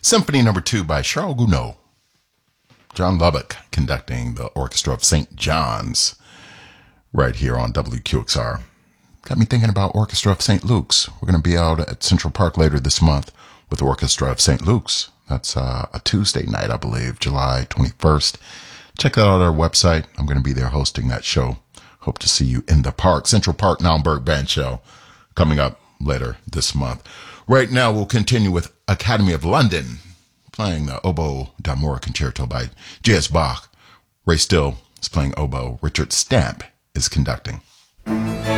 Symphony Number 2 by Charles Gounod. John Lubbock conducting the Orchestra of St. John's right here on WQXR. Got me thinking about Orchestra of St. Luke's. We're going to be out at Central Park later this month with Orchestra of St. Luke's. That's a Tuesday night, I believe, July 21st. Check that out on our website. I'm going to be there hosting that show. Hope to see you in the park. Central Park Naumburg Band Show coming up later this month. Right now, we'll continue with Academy of London, playing the Oboe d'Amour Concerto by J.S. Bach. Ray Still is playing oboe. Richard Stamp is conducting.